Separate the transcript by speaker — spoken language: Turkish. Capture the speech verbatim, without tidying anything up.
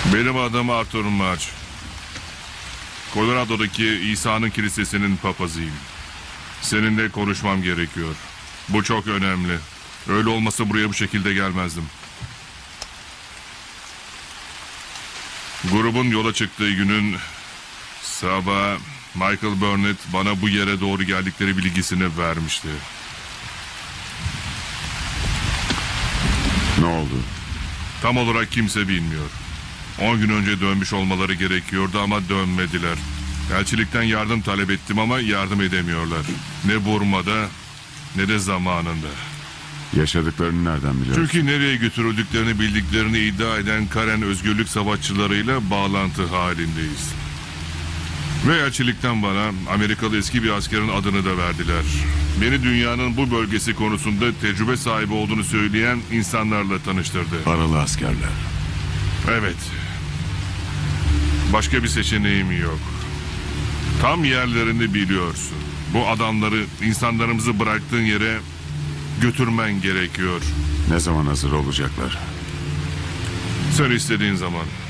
Speaker 1: Benim adım Arthur March. Colorado'daki İsa'nın kilisesinin papazıyım. Seninle konuşmam gerekiyor. Bu çok önemli. Öyle olmasa buraya bu şekilde gelmezdim. Grubun yola çıktığı günün sabah Michael Burnett bana bu yere doğru geldikleri bilgisini vermişti.
Speaker 2: Ne oldu?
Speaker 1: Tam olarak kimse bilmiyor. On gün önce dönmüş olmaları gerekiyordu ama dönmediler. Elçilikten yardım talep ettim ama yardım edemiyorlar. Ne Burma'da ne de zamanında.
Speaker 2: Yaşadıklarını nereden biliyorsun?
Speaker 1: Çünkü nereye götürüldüklerini bildiklerini iddia eden Karen özgürlük savaşçılarıyla bağlantı halindeyiz. Ve elçilikten bana Amerikalı eski bir askerin adını da verdiler. Beni dünyanın bu bölgesi konusunda tecrübe sahibi olduğunu söyleyen insanlarla tanıştırdı.
Speaker 2: Paralı askerler.
Speaker 1: Evet. Başka bir seçeneğim yok. Tam yerlerini biliyorsun. Bu adamları insanlarımızı bıraktığın yere götürmen gerekiyor.
Speaker 2: Ne zaman hazır olacaklar?
Speaker 1: Sen istediğin zaman.